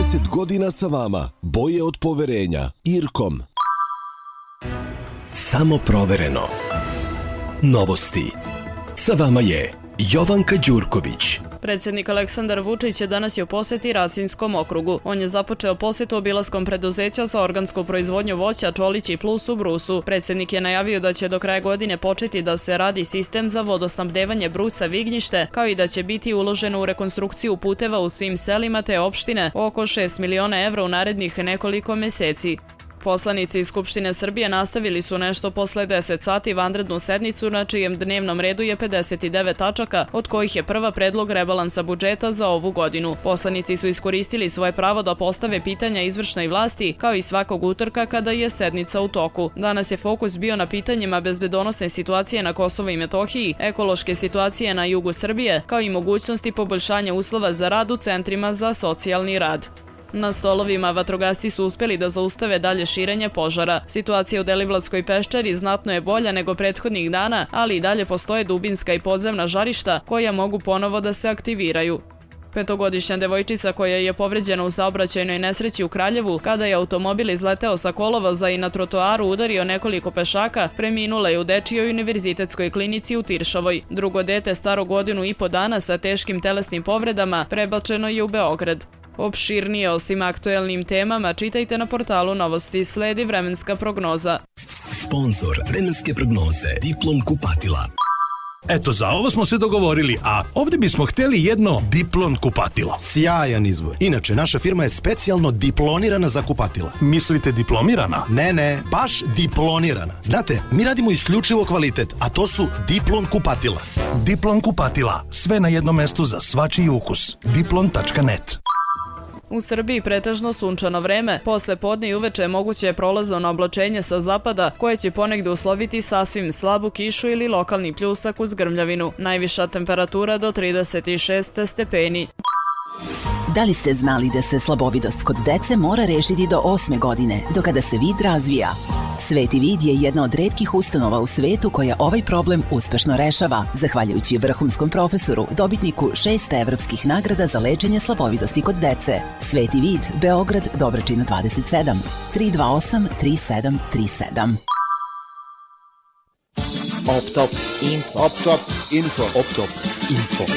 30 godina sa vama. Boje od poverenja. Irkom. Samo provereno. Novosti. Sa vama je Jovanka Đurković. Predsjednik Aleksandar Vučić danas je u posjeti Rasinskom okrugu. On je započeo posjetu obilaskom preduzeća za organsku proizvodnju voća Čolići Plus u Brusu. Predsjednik je najavio da će do kraja godine početi da se radi sistem za vodosnabdevanje Brusa Vignjište, kao i da će biti uloženo u rekonstrukciju puteva u svim selima te opštine oko 6 miliona evra u narednih nekoliko mjeseci. Poslanici iz Skupštine Srbije nastavili su nešto posle 10 sati vanrednu sednicu na čijem dnevnom redu je 59 tačaka, od kojih je prva predlog rebalansa budžeta za ovu godinu. Poslanici su iskoristili svoje pravo da postave pitanja izvršnoj vlasti, kao i svakog utorka kada je sednica u toku. Danas je fokus bio na pitanjima bezbedonosne situacije na Kosovu i Metohiji, ekološke situacije na jugu Srbije, kao i mogućnosti poboljšanja uslova za rad u centrima za socijalni rad. Na stolovima vatrogasci su uspjeli da zaustave dalje širenje požara. Situacija u Deliblatskoj peščari znatno je bolja nego prethodnih dana, ali i dalje postoje dubinska i podzemna žarišta koja mogu ponovo da se aktiviraju. 5-godišnja devojčica koja je povređena u saobraćajnoj nesreći u Kraljevu kada je automobil izleteo sa kolovoza i na trotoaru udario nekoliko pešaka, preminula je u Dečijoj univerzitetskoj klinici u Tiršovoj. Drugo dete staro 1,5 godinu dana sa teškim telesnim povredama prebačeno je u Beograd. Opširnije osim aktuelnim temama čitajte na portalu Novosti. Sledi vremenska prognoza. Sponzor vremenske prognoze Diplom kupatila. Eto, za ovo smo se dogovorili, a ovdje bismo htjeli jedno Diplon kupatilo. Sjajan izbor. Inače, naša firma je specijalno diplonirana za kupatila. Mislite diplomirana? Ne, baš diplonirana. Znate, mi radimo isključivo kvalitet, a to su Diplon kupatila. Diplon kupatila. Sve na jednom mestu za svačiji ukus. Diplon.net. U Srbiji pretežno sunčano vreme, posle podne i uveče moguće je prolazno oblačenje sa zapada koje će ponegde usloviti sasvim slabu kišu ili lokalni pljusak uz grmljavinu. Najviša temperatura do 36 stepeni. Da li ste znali da se slabovidost kod dece mora rešiti do 8. godine, do kada se vid razvija? Sveti vid je jedna od retkih ustanova u svetu koja ovaj problem uspešno rešava, zahvaljujući vrhunskom profesoru, dobitniku 6 evropskih nagrada za lečenje slabovidosti kod dece. Sveti vid, Beograd, Dobračina 27, 328 3737. Optop Info.